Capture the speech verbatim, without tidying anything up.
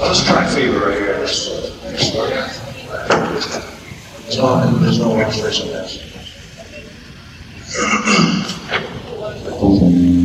let's try fever right here. This, this there's no, there's no illustration of this.